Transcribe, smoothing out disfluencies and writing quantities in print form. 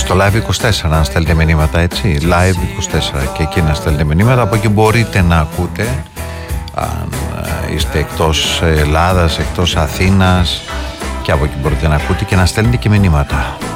στο Live24 να στέλνετε μηνύματα, έτσι. Live24 και εκεί να στέλνετε μηνύματα. Από εκεί μπορείτε να ακούτε, αν είστε εκτός Ελλάδας, εκτός Αθήνας, και από εκεί μπορείτε να ακούτε και να στέλνετε και μηνύματα.